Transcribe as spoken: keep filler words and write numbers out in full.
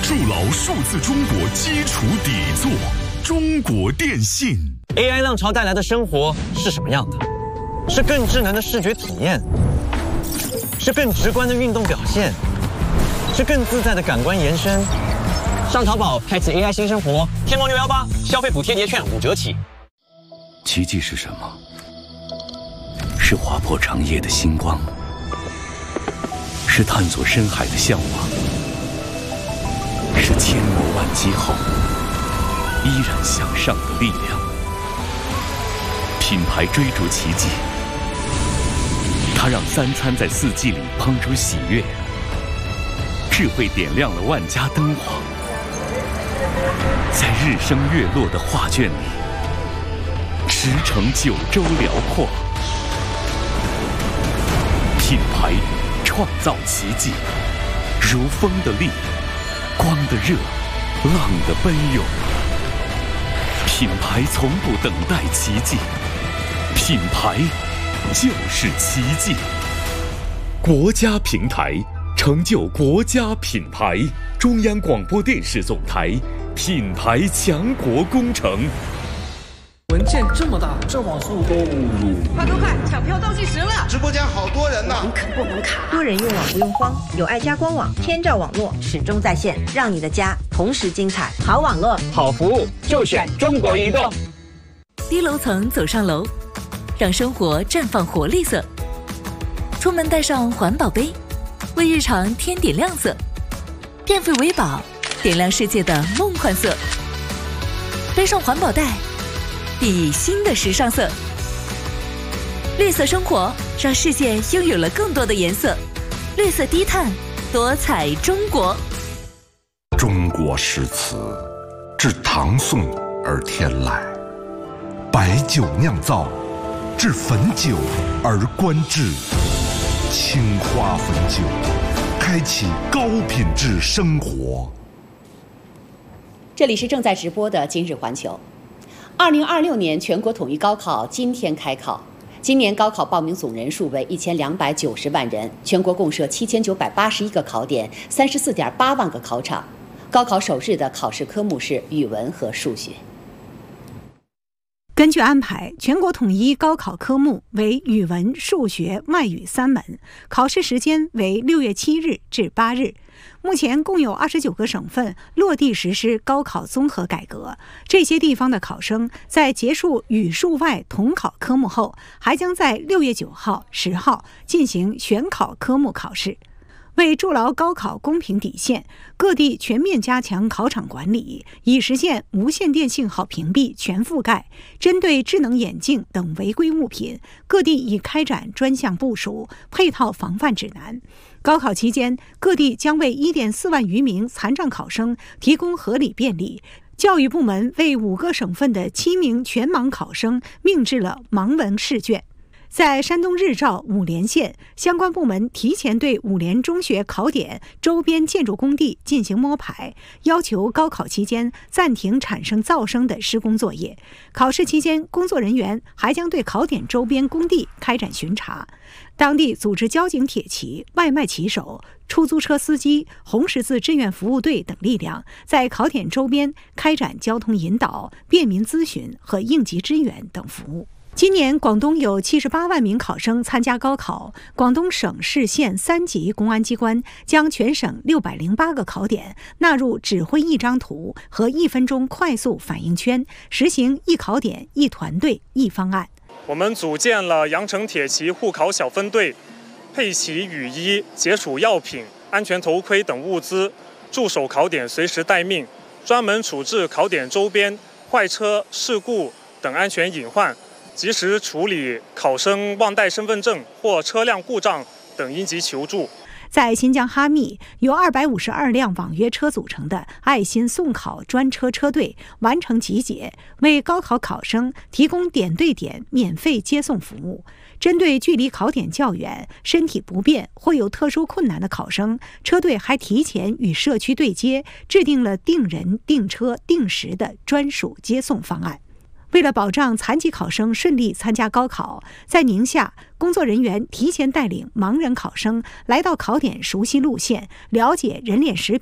筑牢数字中国基础底座。中国电信 A I 浪潮带来的生活是什么样的？是更智能的视觉体验，是更直观的运动表现，是更自在的感官延伸。上淘宝开启 A I 新生活，天猫六幺八消费补贴叠券五折起。 奇迹是什么？是划破长夜的星光，是探索深海的向往，是千磨万击后依然向上的力量。品牌追逐奇迹，它让三餐在四季里烹出喜悦，智慧点亮了万家灯火，在日升月落的画卷里驰骋九州辽阔。品牌创造奇迹，如风的力，光的热，浪的奔涌。品牌从不等待奇迹，品牌就是奇迹。国家平台成就国家品牌，中央广播电视总台品牌强国工程。 文件这么大，这网速够不？ 快快快，抢票倒计时了！ 直播间好多人呢， 网可不能卡。 多人用网不用慌，有爱家官网，天照网络始终在线，让你的家同时精彩。好网络， 好服务，就选中国移动。 低楼层走上楼，让生活绽放活力色。出门带上环保杯，为日常添点亮色。电费为宝，点亮世界的梦幻色。背上环保袋，熠熠新的时尚色。绿色生活，让世界拥有了更多的颜色。绿色低碳，多彩中国。 中国诗词自唐宋而天来，白酒酿造，至汾酒而观致。青花汾酒，开启高品质生活。 这里是正在直播的今日环球。二零二六年全国统一高考今天开考，今年高考报名总人数为一千两百九十万人，全国共设七千九百八十一个考点，三十四点八万个考场。高考首日的考试科目是语文和数学。 根据安排，全国统一高考科目为语文、数学、外语三门，考试时间为六月七日至八日。目前共有二十九个省份落地实施高考综合改革，这些地方的考生在结束语数外统考科目后，还将在六月九号、十号进行选考科目考试。为筑牢高考公平底线，各地全面加强考场管理，以实现无线电信号屏蔽全覆盖。针对智能眼镜等违规物品，各地已开展专项部署，配套防范指南。高考期间，各地将为 一点四万余名残障考生提供合理便利。教育部门为五个省份的七名全盲考生命制了盲文试卷。在山东日照五莲县，相关部门提前对五莲中学考点周边建筑工地进行摸排，要求高考期间暂停产生噪声的施工作业。考试期间，工作人员还将对考点周边工地开展巡查。当地组织交警铁骑、外卖骑手、出租车司机、红十字志愿服务队等力量，在考点周边开展交通引导、便民咨询和应急支援等服务。今年广东有七十八万名考生参加高考，广东省市县三级公安机关将全省六百零八个考点纳入指挥一张图和一分钟快速反应圈，实行一考点一团队一方案。 我们组建了羊城铁骑护考小分队，配齐雨衣、解暑药品、安全头盔等物资，驻守考点随时待命，专门处置考点周边坏车、事故等安全隐患，及时处理考生忘带身份证或车辆故障等应急求助。 在新疆哈密，由二百五十二辆网约车组成的爱心送考专车车队完成集结，为高考考生提供点对点免费接送服务。针对距离考点较远、身体不便或有特殊困难的考生，车队还提前与社区对接，制定了定人、定车、定时的专属接送方案。为了保障残疾考生顺利参加高考，在宁夏，工作人员提前带领盲人考生来到考点熟悉路线，了解人脸识